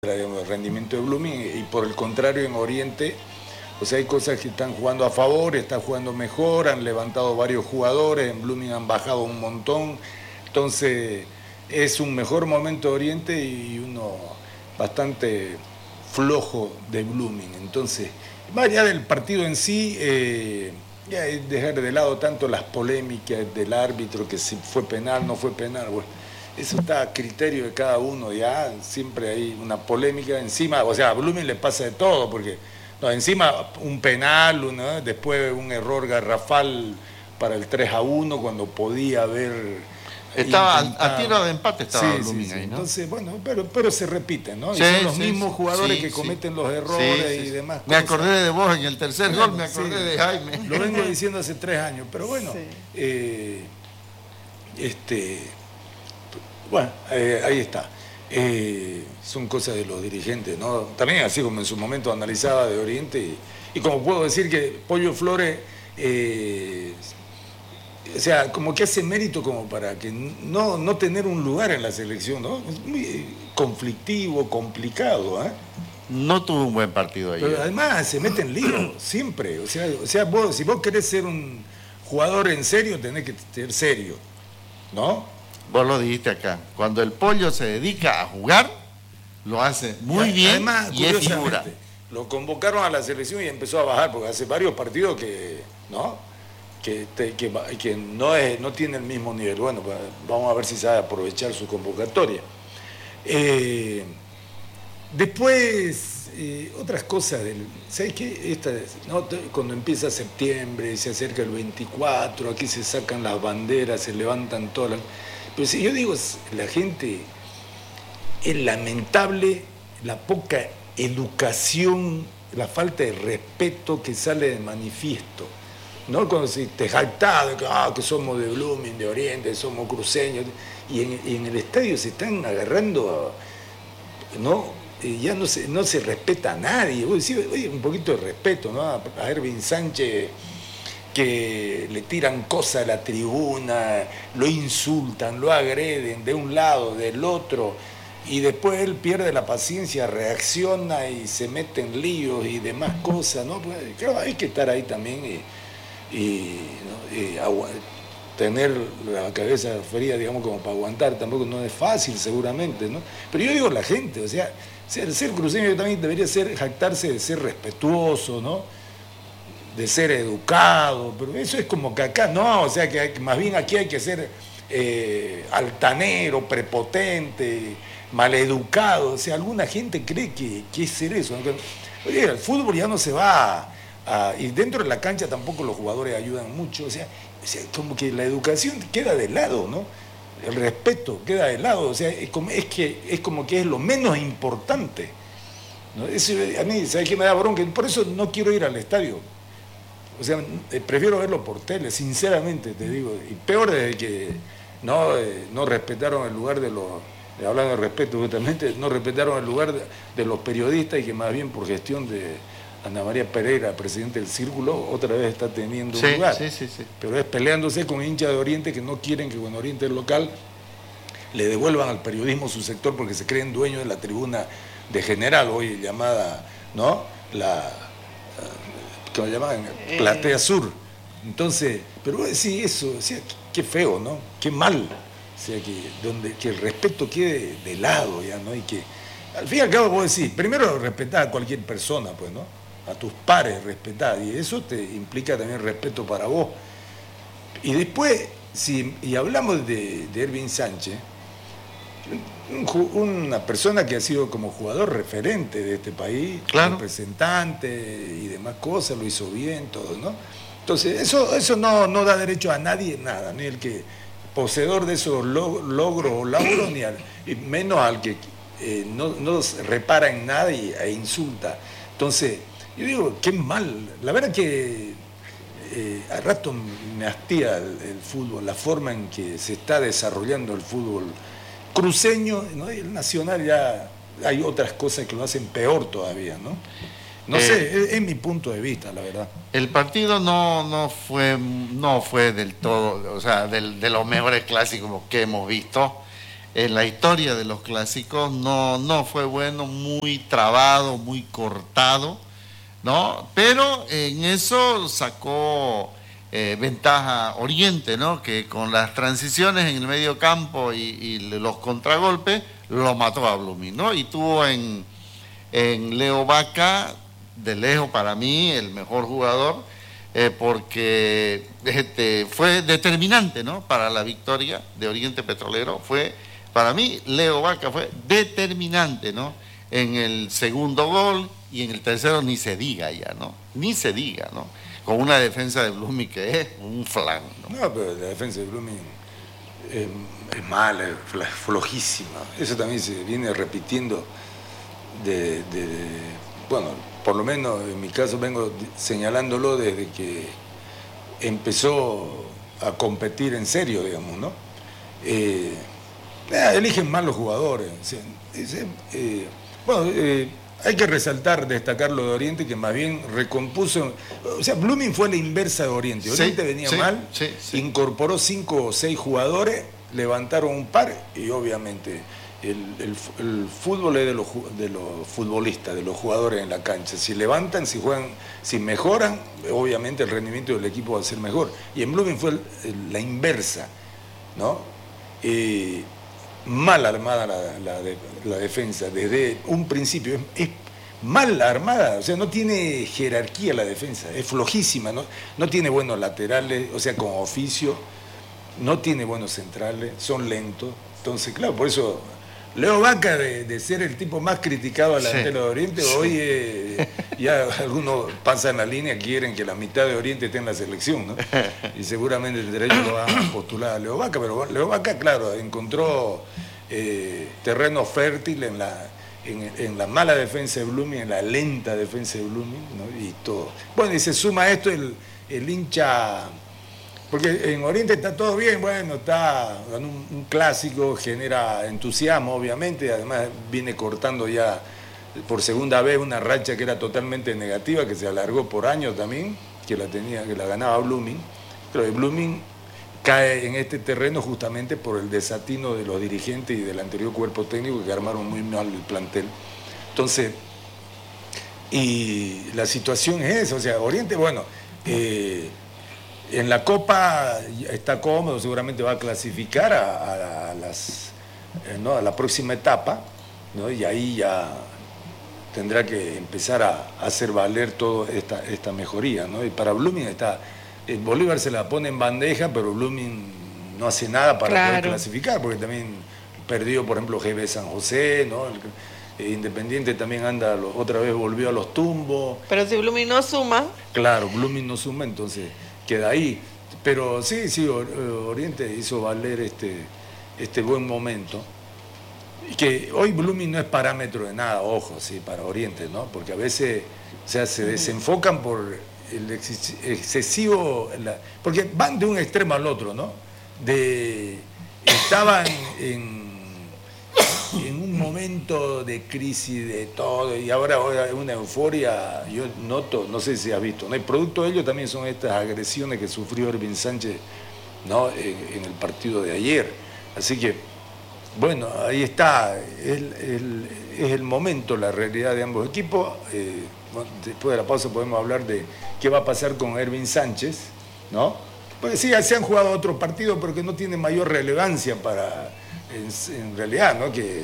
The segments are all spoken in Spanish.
el rendimiento de Blooming, y por el contrario en Oriente, o sea, hay cosas que están jugando a favor, está jugando mejor, han levantado varios jugadores, en Blooming han bajado un montón, entonces es un mejor momento de Oriente y uno bastante flojo de Blooming. Entonces, más allá del partido en sí, ya es dejar de lado tanto las polémicas del árbitro, que si fue penal, no fue penal, bueno, eso está a criterio de cada uno, ya siempre hay una polémica encima, o sea, a Blooming le pasa de todo, porque no, encima un penal, ¿no? Después un error garrafal para el 3-1 cuando podía haber estaba a tiro de empate, estaba Blooming ahí, ¿no? Entonces, bueno, pero se repiten, ¿no? Sí, y son los sí, mismos jugadores que sí, cometen los errores y demás me cosas. acordé de vos en el tercer gol, me acordé de Jaime. Lo vengo diciendo hace 3 años, pero bueno, bueno, ahí está. Son cosas de los dirigentes, ¿no? También así como en su momento analizaba de Oriente, y como puedo decir que Pollo Flores, o sea, como que hace mérito como para que no tener un lugar en la selección, ¿no? Es muy conflictivo, complicado, ¿eh? No tuvo un buen partido ayer. Pero además se mete en lío, siempre. O sea vos, si vos querés ser un jugador en serio, tenés que ser serio, ¿no? Vos lo dijiste acá. Cuando el Pollo se dedica a jugar, lo hace muy bien. Además, y es figura. Lo convocaron a la selección y empezó a bajar, porque hace varios partidos que, ¿no? que no tiene el mismo nivel. Bueno, pues, vamos a ver si sabe aprovechar su convocatoria. Después, otras cosas, ¿sabes qué? ¿No? Cuando empieza septiembre, se acerca el 24, aquí se sacan las banderas, se levantan todas las... Pero si yo digo, la gente, es lamentable la poca educación, la falta de respeto que sale de manifiesto, ¿no? Cuando se te jacta de que somos de Blooming, de Oriente, somos cruceños, y en el estadio se están agarrando, ¿no? Ya no se respeta a nadie. Vos decís, oye, un poquito de respeto, ¿no? A Ervin Sánchez, que le tiran cosas a la tribuna, lo insultan, lo agreden de un lado, del otro, y después él pierde la paciencia, reacciona y se mete en líos y demás cosas, ¿no? Pues, claro, hay que estar ahí también tener la cabeza fría, digamos, como para aguantar, tampoco no es fácil seguramente, ¿no? Pero yo digo la gente, o sea, ser cruceño también debería jactarse de ser respetuoso, ¿no? De ser educado, pero eso es como que acá no, o sea, que más bien aquí hay que ser altanero, prepotente, maleducado, o sea, alguna gente cree que es ser eso, ¿no? Oye, el fútbol ya no se va y dentro de la cancha tampoco los jugadores ayudan mucho, o sea, como que la educación queda de lado, ¿no? El respeto queda de lado, o sea, es como que es lo menos importante, ¿no? Eso, a mí, ¿sabes qué me da bronca? Por eso no quiero ir al estadio. O sea, prefiero verlo por tele, sinceramente te digo. Y peor desde que no respetaron el lugar de los, hablando de respeto justamente, no respetaron el lugar de los periodistas, y que más bien por gestión de Ana María Pereira, presidente del Círculo, otra vez está teniendo un lugar. Sí. Pero es peleándose con hinchas de Oriente que no quieren que con Oriente local le devuelvan al periodismo su sector, porque se creen dueños de la tribuna de General, hoy llamada, ¿no? Que lo llamaban Platea Sur. Entonces, pero sí, eso, o sea, qué feo, ¿no? Qué mal. O sea, que el respeto quede de lado ya, ¿no? Y que, al fin y al cabo, vos decís, primero respetar a cualquier persona, pues, ¿no? A tus pares respetar, y eso te implica también respeto para vos. Y después, y hablamos de Ervin Sánchez, una persona que ha sido como jugador referente de este país, claro, representante y demás cosas, lo hizo bien, todo, ¿no? Entonces, eso no da derecho a nadie nada, ni el que poseedor de esos logros o lauros, y menos al que no repara en nada e insulta. Entonces, yo digo, qué mal. La verdad que a rato me hastía el fútbol, la forma en que se está desarrollando el fútbol cruceño, ¿no? El nacional ya hay otras cosas que lo hacen peor todavía, ¿no? No sé, es mi punto de vista, la verdad. El partido no fue del todo, o sea, de los mejores clásicos que hemos visto. en la historia de los clásicos, no fue bueno, muy trabado, muy cortado, ¿no? Pero en eso sacó ventaja Oriente, ¿no? Que con las transiciones en el medio campo y los contragolpes lo mató a Blooming, ¿no? Y tuvo en Leo Vaca, de lejos para mí, el mejor jugador, porque fue determinante, ¿no? Para la victoria de Oriente Petrolero. Para mí, Leo Vaca fue determinante, ¿no? En el segundo gol y en el tercero ni se diga ya, ¿no? Ni se diga, ¿no? Con una defensa de Blooming que es un flan, ¿no? No, pero la defensa de Blooming es mala, es flojísima. Eso también se viene repitiendo bueno, por lo menos en mi caso vengo señalándolo desde que empezó a competir en serio, digamos, ¿no? Eligen mal los jugadores. Hay que resaltar, destacar lo de Oriente, que más bien recompuso. O sea, Blooming fue la inversa de Oriente. Oriente venía mal, incorporó 5 o 6 jugadores, levantaron un par y obviamente el fútbol es de los futbolistas, de los jugadores en la cancha. Si levantan, si juegan, si mejoran, obviamente el rendimiento del equipo va a ser mejor. Y en Blooming fue la inversa, ¿no? Mal armada la defensa desde un principio, es mal armada, o sea, no tiene jerarquía la defensa, es flojísima, no tiene buenos laterales, o sea, con oficio, no tiene buenos centrales, son lentos. Entonces, claro, por eso Leo Vaca, de ser el tipo más criticado al delantero de Oriente, hoy ya algunos pasan la línea, quieren que la mitad de Oriente esté en la selección, ¿no? Y seguramente entre ellos lo van a postular a Leo Vaca, pero Leo Vaca, claro, encontró terreno fértil en la mala defensa de Blooming, en la lenta defensa de Blooming, ¿no? Y todo. Bueno, y se suma a esto el hincha. Porque en Oriente está todo bien, bueno, está un clásico, genera entusiasmo, obviamente, además viene cortando ya por segunda vez una racha que era totalmente negativa, que se alargó por años también, que la ganaba Blooming, pero Blooming cae en este terreno justamente por el desatino de los dirigentes y del anterior cuerpo técnico que armaron muy mal el plantel. Entonces, y la situación es esa, o sea, Oriente, bueno, en la Copa está cómodo, seguramente va a clasificar a la próxima etapa, ¿no? Y ahí ya tendrá que empezar a hacer valer toda esta mejoría, ¿no? Y para Blooming Bolívar se la pone en bandeja, pero Blooming no hace nada para poder clasificar, porque también perdió, por ejemplo, GB San José, ¿no? Independiente también otra vez volvió a los tumbos. Pero si Blooming no suma. Claro, Blooming no suma, entonces queda ahí. Pero sí, Oriente hizo valer este buen momento. Y que hoy Blooming no es parámetro de nada, ojo, sí, para Oriente, ¿no? Porque a veces, o sea, se desenfocan por el excesivo, porque van de un extremo al otro, ¿no? Estaban en un momento de crisis de todo y ahora una euforia, yo noto, no sé si has visto, ¿no? El producto de ello también son estas agresiones que sufrió Ervin Sánchez, ¿no? En el partido de ayer. Así que, bueno, ahí está, es el momento, la realidad de ambos equipos. Después de la pausa podemos hablar de qué va a pasar con Ervin Sánchez, ¿no? Porque sí, se han jugado otros partidos, pero que no tienen mayor relevancia en realidad, ¿no? Que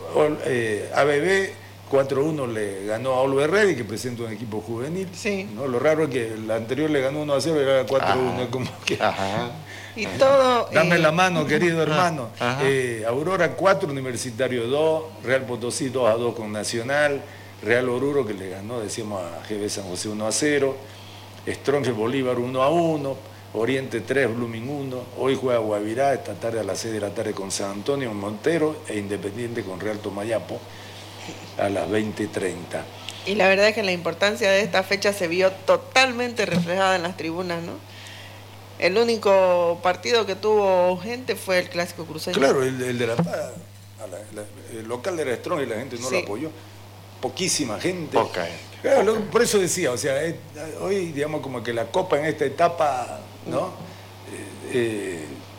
ABB 4-1 le ganó a Oliver Ready, que presenta un equipo juvenil. Sí. ¿No? Lo raro es que el anterior le ganó 1-0 y era 4-1, como que... Ajá. Y todo... Dame la mano, querido hermano. Aurora 4, Universitario 2, Real Potosí 2-2 con Nacional, Real Oruro, que le ganó, decíamos, a GB San José 1-0, Strongest Bolívar 1-1, Oriente 3, Blooming 1, hoy juega Guavirá, esta tarde a las 6 de la tarde con San Antonio en Montero, e Independiente con Real Tomayapo a las 20:30. Y la verdad es que la importancia de esta fecha se vio totalmente reflejada en las tribunas, ¿no? El único partido que tuvo gente fue el Clásico Cruceño. Claro, el de La Paz, el local era Strong y la gente no lo apoyó. Poquísima gente. Poca gente. Claro, por eso decía, o sea, hoy digamos como que la Copa en esta etapa, ¿no?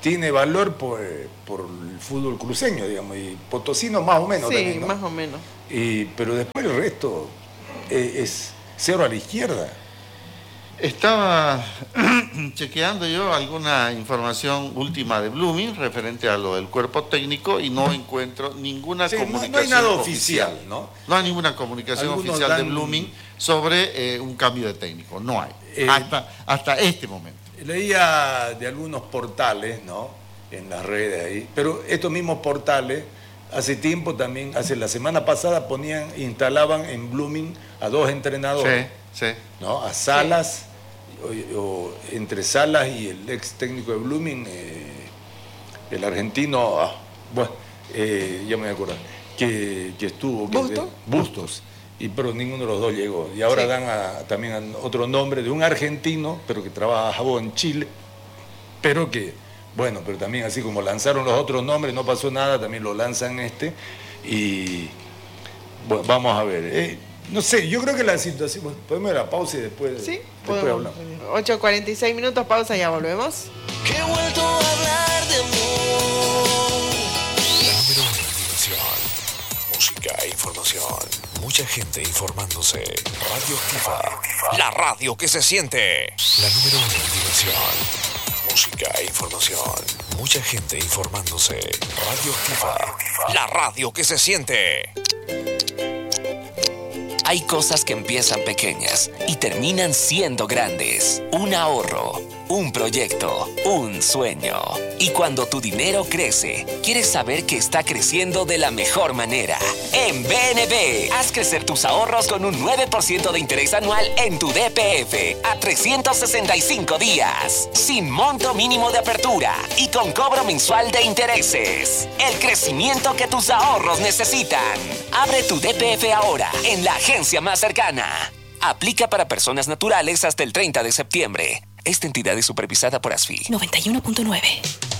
tiene valor por el fútbol cruceño, digamos, y potosino más o menos sí, también, ¿no? más o menos. Pero después el resto es cero a la izquierda. Estaba chequeando yo alguna información última de Blooming referente a lo del cuerpo técnico y no encuentro ninguna comunicación no hay nada oficial, ¿no? No hay ninguna comunicación oficial de Blooming sobre un cambio de técnico, no hay, hasta este momento. Leía de algunos portales, ¿no? En las redes ahí, pero estos mismos portales hace tiempo también, la semana pasada instalaban en Blooming a 2 entrenadores, sí. ¿no? A Salas, o entre Salas y el ex técnico de Blooming, el argentino, ya me voy a acordar, que estuvo, Bustos, pero ninguno de los dos llegó. Y ahora dan también otro nombre de un argentino, pero que trabaja en Chile, pero pero también así como lanzaron los otros nombres, no pasó nada, también lo lanzan y bueno, vamos a ver. No sé, yo creo que la situación, podemos ir a la pausa y después hablamos. 8:46 minutos, pausa, ya volvemos. Que he vuelto a hablar de amor. La número 1 en diversión, música e información. Mucha gente informándose. Radio Activa. La radio que se siente. La número 1 en diversión, música e información. Mucha gente informándose. Radio Activa. La radio que se siente. Hay cosas que empiezan pequeñas y terminan siendo grandes. Un ahorro, un proyecto, un sueño. Y cuando tu dinero crece, quieres saber que está creciendo de la mejor manera. En BNB, haz crecer tus ahorros con un 9% de interés anual en tu DPF a 365 días, sin monto mínimo de apertura y con cobro mensual de intereses. El crecimiento que tus ahorros necesitan. Abre tu DPF ahora en la agencia más cercana. Aplica para personas naturales hasta el 30 de septiembre. Esta entidad es supervisada por ASFI. 91.9.